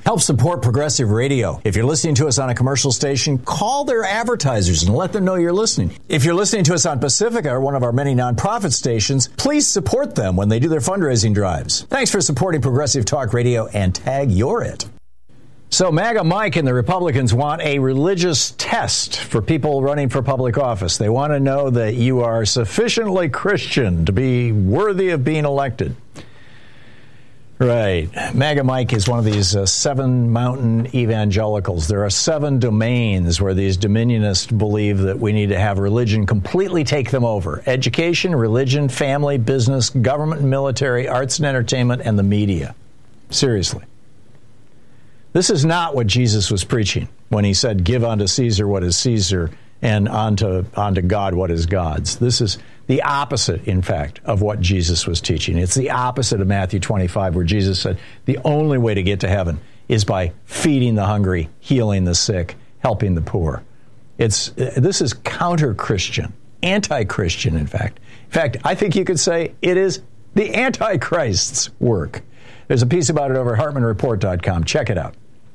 Help support Progressive Radio. If you're listening to us on a commercial station, call their advertisers and let them know you're listening. If you're listening to us on Pacifica, or one of our many nonprofit stations, please support them when they do their fundraising drives. Thanks for supporting Progressive Talk Radio, and tag you're it. So MAGA Mike and the Republicans want a religious test for people running for public office. They want to know that you are sufficiently Christian to be worthy of being elected. Right. MAGA Mike is one of these 7 mountain evangelicals. There are 7 domains where these dominionists believe that we need to have religion completely take them over. Education, religion, family, business, government, military, arts and entertainment, and the media. Seriously. This is not what Jesus was preaching when he said, give unto Caesar what is Caesar and unto God what is God's. This is the opposite, in fact, of what Jesus was teaching. It's the opposite of Matthew 25, where Jesus said the only way to get to heaven is by feeding the hungry, healing the sick, helping the poor. This is counter-Christian, anti-Christian, in fact. In fact, I think you could say it is the Antichrist's work. There's a piece about it over at HartmanReport.com. Check it out.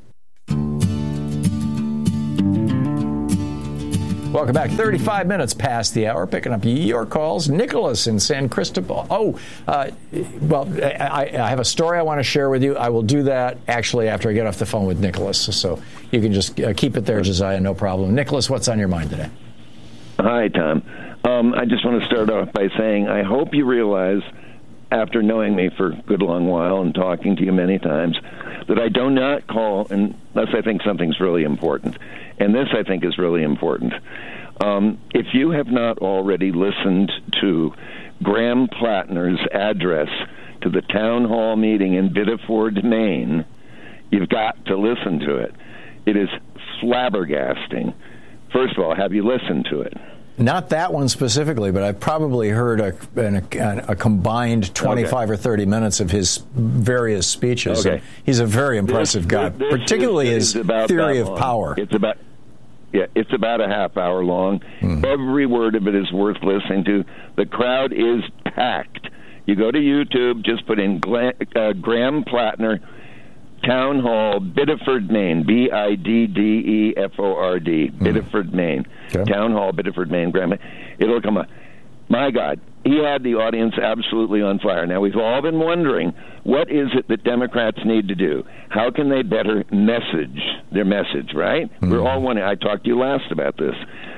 Welcome back. 35 minutes past the hour, picking up your calls. Nicholas in San Cristobal. I have a story I want to share with you. I will do that, actually, after I get off the phone with Nicholas. So you can just keep it there, Josiah, no problem. Nicholas, what's on your mind today? Hi, Tom. I just want to start off by saying I hope you realize, after knowing me for a good long while and talking to you many times, that I do not call unless I think something's really important. And this, I think, is really important. If you have not already listened to Graham Plattner's address to the town hall meeting in Biddeford, Maine, you've got to listen to it. It is flabbergasting. First of all, have you listened to it? Not that one specifically, but I've probably heard a combined 25 or 30 minutes of his various speeches. Okay. He's a very impressive guy, particularly his theory of power. It's about a half hour long. Mm-hmm. Every word of it is worth listening to. The crowd is packed. You go to YouTube, just put in Graham Plattner, Town Hall, Biddeford, Maine, Biddeford, Biddeford, Maine. Okay. Town Hall, Biddeford, Maine, Graham. It'll come up. My God, he had the audience absolutely on fire. Now, we've all been wondering, what is it that Democrats need to do? How can they better message their message, right? Mm-hmm. We're all wondering. I talked to you last about this.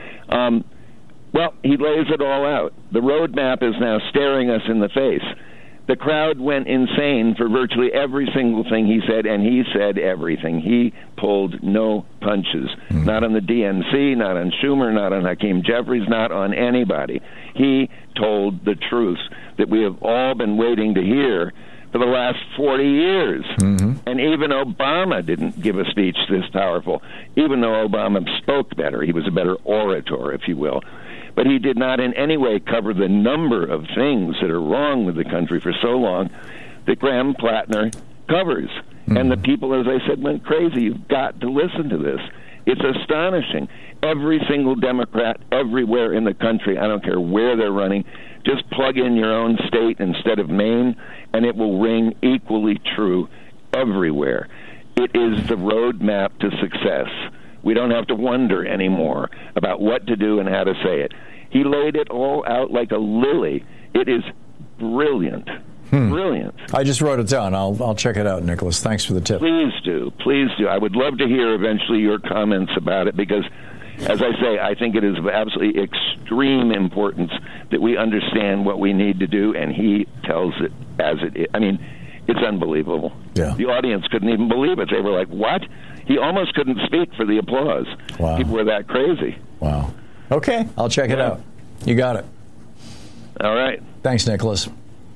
Well, he lays it all out. The roadmap is now staring us in the face. The crowd went insane for virtually every single thing he said, and he said everything. He pulled no punches. Mm-hmm. Not on the DNC, not on Schumer, not on Hakeem Jeffries, not on anybody. He told the truth that we have all been waiting to hear for the last 40 years. Mm-hmm. And even Obama didn't give a speech this powerful, even though Obama spoke better. He was a better orator, if you will. But he did not in any way cover the number of things that are wrong with the country for so long that Graham Plattner covers. Mm-hmm. And the people, as I said, went crazy. You've got to listen to this. It's astonishing. Every single Democrat everywhere in the country, I don't care where they're running, just plug in your own state instead of Maine, and it will ring equally true everywhere. It is the roadmap to success. We don't have to wonder anymore about what to do and how to say it. He laid it all out like a lily. It is brilliant. Brilliant. I just wrote it down. I'll check it out, Nicholas. Thanks for the tip. Please do. Please do. I would love to hear eventually your comments about it because, as I say, I think it is of absolutely extreme importance that we understand what we need to do, and he tells it as it is. I mean, it's unbelievable. Yeah. The audience couldn't even believe it. They were like, what? He almost couldn't speak for the applause. Wow. People were that crazy. Wow. Okay, I'll check it out. You got it. All right. Thanks, Nicholas.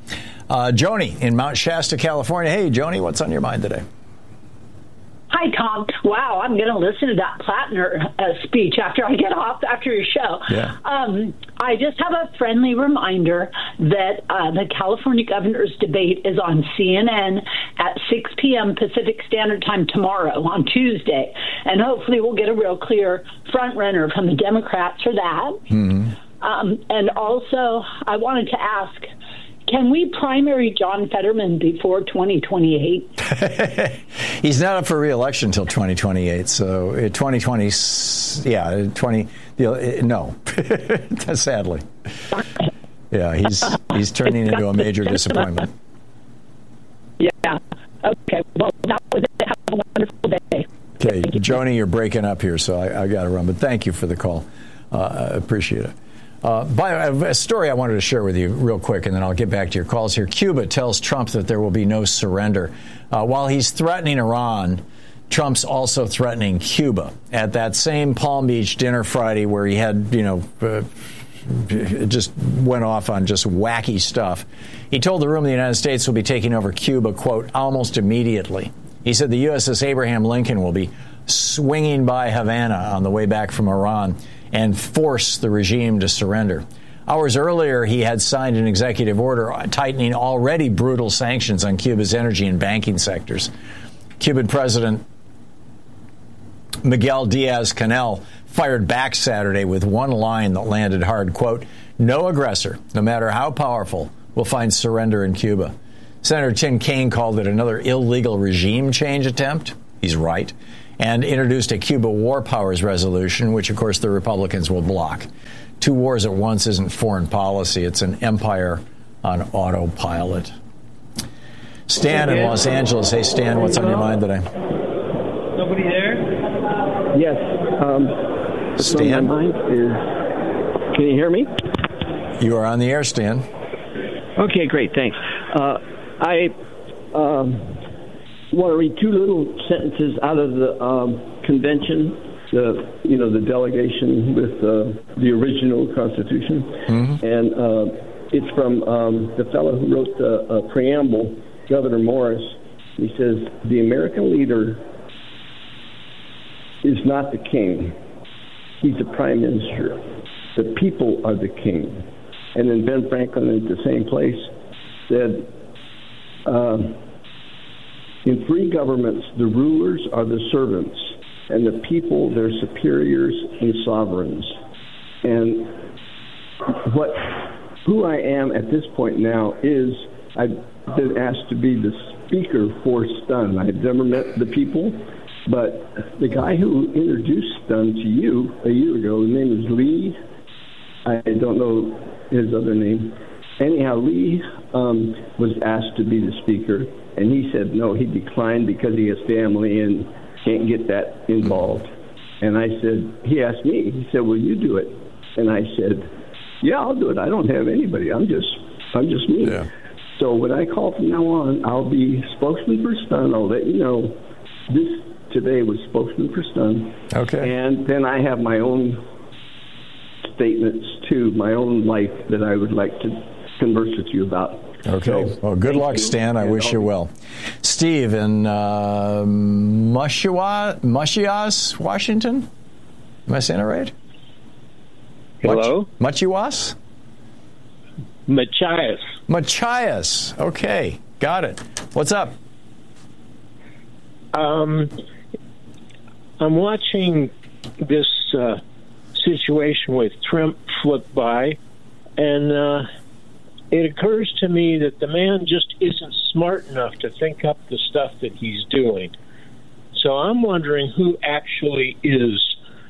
Joni in Mount Shasta, California. Hey, Joni, what's on your mind today? Hi, Tom. Wow, I'm going to listen to that Plattner speech after I get off, after your show. Yeah. I just have a friendly reminder that the California governor's debate is on CNN at 6 p.m. Pacific Standard Time tomorrow, on Tuesday. And hopefully we'll get a real clear front-runner from the Democrats for that. Mm-hmm. And also, I wanted to ask, Can we primary John Fetterman before 2028? He's not up for re-election until 2028. So 2020, no, sadly. Yeah, he's turning into a major disappointment. Yeah. Okay. Well, that was it. Have a wonderful day. Okay, Joni, you're breaking up here, so I got to run. But thank you for the call. I appreciate it. A story I wanted to share with you real quick, and then I'll get back to your calls here. Cuba tells Trump that there will be no surrender. While he's threatening Iran, Trump's also threatening Cuba. At that same Palm Beach dinner Friday where he had, just went off on just wacky stuff, he told the room the United States will be taking over Cuba, quote, almost immediately. He said the USS Abraham Lincoln will be swinging by Havana on the way back from Iran and force the regime to surrender. Hours earlier, he had signed an executive order tightening already brutal sanctions on Cuba's energy and banking sectors. Cuban President Miguel Diaz-Canel fired back Saturday with one line that landed hard, quote, no aggressor, no matter how powerful, will find surrender in Cuba. Senator Tim Kaine called it another illegal regime change attempt. He's right. And introduced a Cuba War Powers resolution, which, of course, the Republicans will block. Two wars at once isn't foreign policy. It's an empire on autopilot. Stan in Los Angeles. Hey, Stan, what's on your mind today? Nobody there? Yes. Stan? My mind is, can you hear me? You are on the air, Stan. Okay, great. Thanks. I want to read two little sentences out of the convention, the delegation with the original Constitution. Mm-hmm. And it's from the fellow who wrote the preamble, Governor Morris. He says, the American leader is not the king. He's the prime minister. The people are the king. And then Ben Franklin at the same place said, in free governments, the rulers are the servants, and the people their superiors and sovereigns. And who I am at this point now is I've been asked to be the speaker for STUN. I've never met the people, but the guy who introduced STUN to you a year ago, his name is Lee. I don't know his other name. Anyhow, Lee was asked to be the speaker, and he said no, he declined because he has family and can't get that involved. And I said, he asked me, he said, will you do it? And I said, yeah, I'll do it. I don't have anybody. I'm just me. Yeah. So when I call from now on, I'll be spokesman for STUN. I'll let you know this today was spokesman for STUN. Okay. And then I have my own statements too, my own life that I would like to converse with you about. Okay. So, well, good luck, Stan. I wish you well. Steve in Machias, Washington. Am I saying it right? Hello? Machias? Machias. Machias. Okay. Got it. What's up? I'm watching this situation with Trump flip by, and it occurs to me that the man just isn't smart enough to think up the stuff that he's doing. So I'm wondering who actually is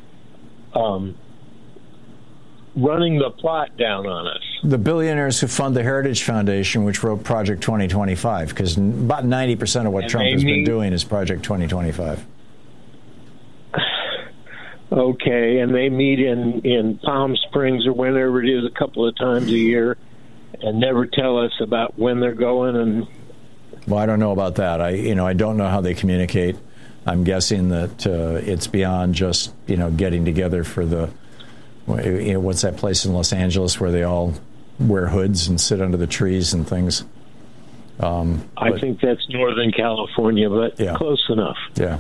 running the plot down on us. The billionaires who fund the Heritage Foundation, which wrote Project 2025, because about 90% of what Trump has been doing is Project 2025. Okay, and they meet in Palm Springs or wherever it is a couple of times a year and never tell us about when they're going. And well, I don't know about that. I don't know how they communicate. I'm guessing that it's beyond just getting together for the what's that place in Los Angeles where they all wear hoods and sit under the trees and things. I think that's Northern California, but yeah. Close enough. Yeah.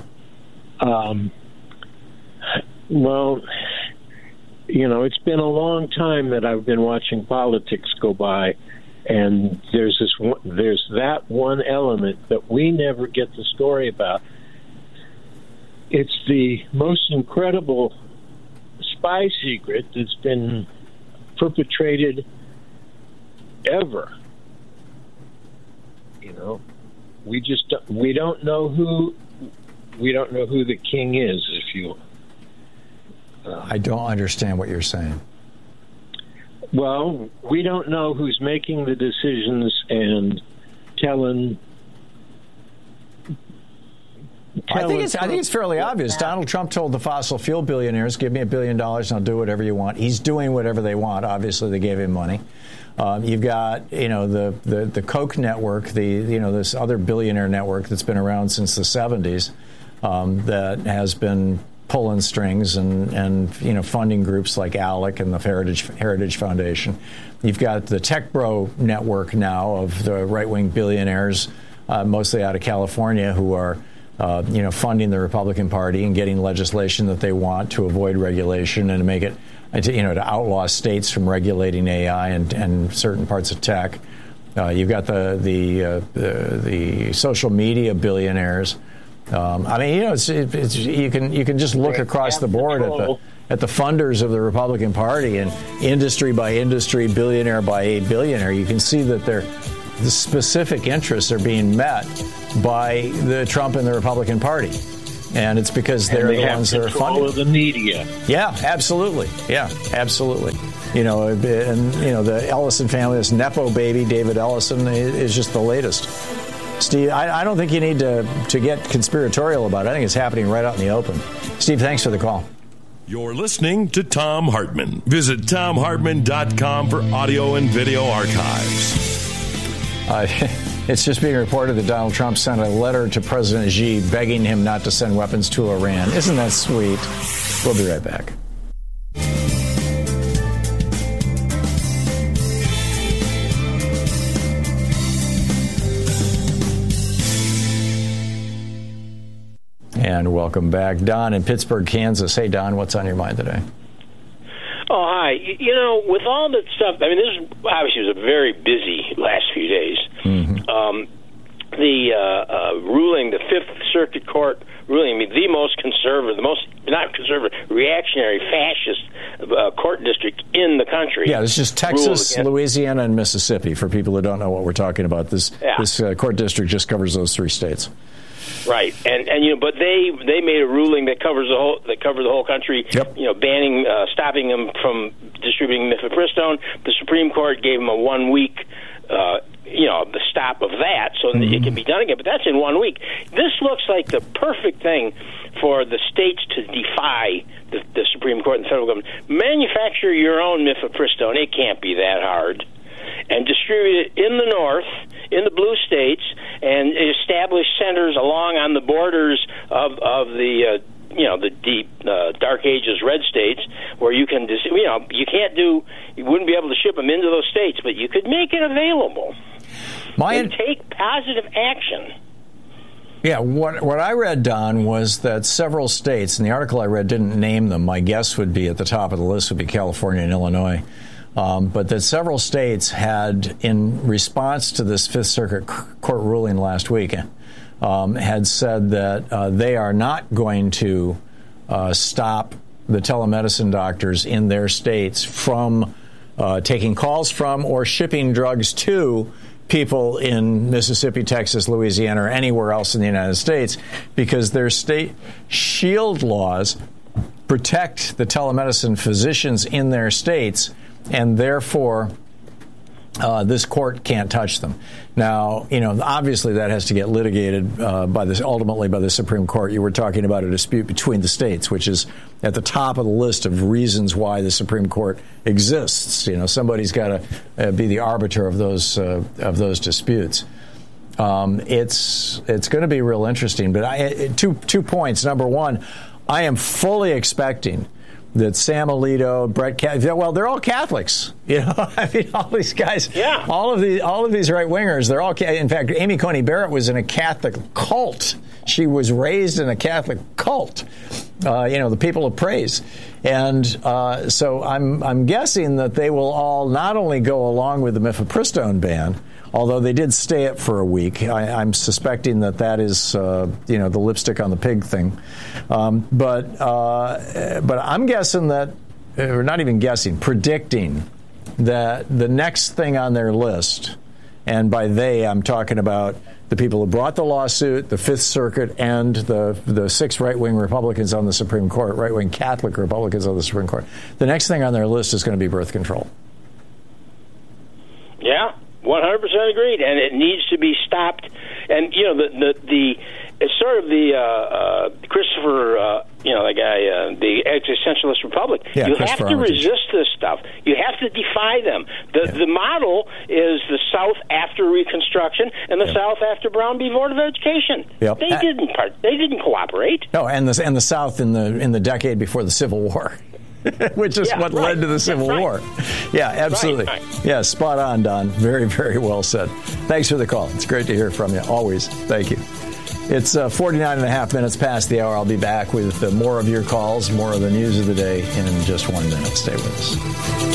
Well, it's been a long time that I've been watching politics go by, and there's that one element that we never get the story about. It's the most incredible spy secret that's been perpetrated ever. we don't know who the king is. If you, I don't understand what you're saying. Well, we don't know who's making the decisions and telling. I think it's fairly obvious. Donald Trump told the fossil fuel billionaires, "Give me $1 billion, and I'll do whatever you want." He's doing whatever they want. Obviously, they gave him money. You've got the Koch network, this other billionaire network that's been around since the 70s, that has been pulling strings and funding groups like ALEC and the Heritage Foundation. You've got the Tech Bro network now of the right-wing billionaires, mostly out of California, who are funding the Republican Party and getting legislation that they want to avoid regulation and to make it, to outlaw states from regulating AI and certain parts of tech. You've got the social media billionaires. You can just look across the board at the funders of the Republican Party, and industry by industry, billionaire by billionaire. You can see that the specific interests are being met by the Trump and the Republican Party, and it's because they're the ones that are funding the media. Yeah, absolutely. Yeah, absolutely. The Ellison family, this Nepo baby, David Ellison, is just the latest. Steve, I don't think you need to get conspiratorial about it. I think it's happening right out in the open. Steve, thanks for the call. You're listening to Thom Hartmann. Visit ThomHartmann.com for audio and video archives. It's just being reported that Donald Trump sent a letter to President Xi begging him not to send weapons to Iran. Isn't that sweet? We'll be right back. And welcome back. Don in Pittsburgh, Kansas. Hey, Don, what's on your mind today? Oh, hi. With all that stuff, this obviously was a very busy last few days. Mm-hmm. The ruling, the Fifth Circuit Court ruling, the most conservative, reactionary, fascist court district in the country. Yeah, this is Texas, Louisiana, and Mississippi, for people who don't know what we're talking about. This court district just covers those three states. Right, but they made a ruling that covers the whole country. Yep. Banning, stopping them from distributing mifepristone. The Supreme Court gave them a 1 week, the stop of that, so that it can be done again. But that's in 1 week. This looks like the perfect thing for the states to defy the Supreme Court and the federal government. Manufacture your own mifepristone. It can't be that hard. And distribute it in the north, in the blue states, and establish centers along on the borders of the the deep dark ages red states, where you can you wouldn't be able to ship them into those states, but you could make it available and take positive action. Yeah, what I read, Don, was that several states, and the article I read didn't name them. My guess would be at the top of the list would be California and Illinois. But that several states had, in response to this Fifth Circuit Court ruling last week, had said that they are not going to stop the telemedicine doctors in their states from taking calls from or shipping drugs to people in Mississippi, Texas, Louisiana, or anywhere else in the United States, because their state shield laws protect the telemedicine physicians in their states, and therefore this court can't touch them. Now, obviously that has to get litigated ultimately by the Supreme Court. You were talking about a dispute between the states, which is at the top of the list of reasons why the Supreme Court exists. Somebody's got to be the arbiter of those disputes. It's going to be real interesting. But two points. Number one, I am fully expecting that Sam Alito, Brett Kavanaugh, they're all Catholics. All these guys, all of these right wingers, they're all. In fact, Amy Coney Barrett was in a Catholic cult. She was raised in a Catholic cult. The People of Praise, and so I'm guessing that they will all not only go along with the mifepristone ban, although they did stay it for a week. I'm suspecting that is, the lipstick on the pig thing. But I'm guessing that, or not even guessing, predicting that the next thing on their list And by they, I'm talking about the people who brought the lawsuit, the Fifth Circuit, and the 6 right-wing Republicans on the Supreme Court, right-wing Catholic Republicans on the Supreme Court. The next thing on their list is going to be birth control. Yeah, 100% agreed, and it needs to be stopped. And it's sort of the Christopher, the guy, the existentialist republic. Yeah, you have to resist this stuff. You have to defy them. The model is the South after Reconstruction and the South after Brown v. Board of Education. Yep. They didn't cooperate. No, and the South in the decade before the Civil War. Which is what led to the Civil War. Yeah, absolutely. Right. Yeah, spot on, Don. Very, very well said. Thanks for the call. It's great to hear from you. Always. Thank you. It's 49 and a half minutes past the hour. I'll be back with more of your calls, more of the news of the day in just 1 minute. Stay with us.